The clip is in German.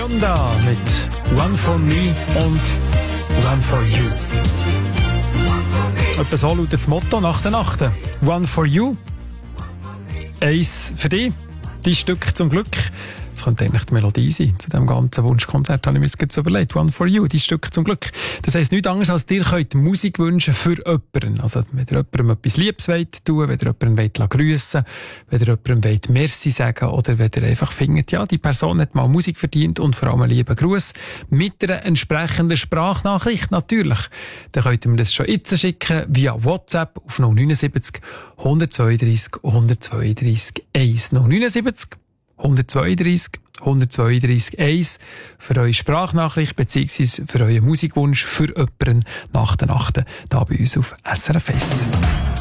Yonda mit One for Me und One for You. Etwa so lautet das Motto nach der Nacht. One for You. Eins für dich. Dein Stück zum Glück. Das könnte eigentlich die Melodie sein. Zu diesem ganzen Wunschkonzert habe ich mir jetzt überlegt. One for You, dein Stück zum Glück. Das heisst nichts anderes, als dir könnt Musik wünschen für jemanden. Also, wenn ihr jemandem etwas Liebes tun wollt, wenn ihr jemanden grüssen wollt, wenn ihr jemandem Merci sagen oder wenn ihr einfach findet, ja, die Person hat mal Musik verdient und vor allem einen lieben Gruß mit einer entsprechenden Sprachnachricht natürlich. Dann könnt ihr mir das schon jetzt schicken via WhatsApp auf 079 132 132 1. 079 132 132 1 für eure Sprachnachricht bzw. für euren Musikwunsch für jemanden nach der Nacht, da bei uns auf SRF 1.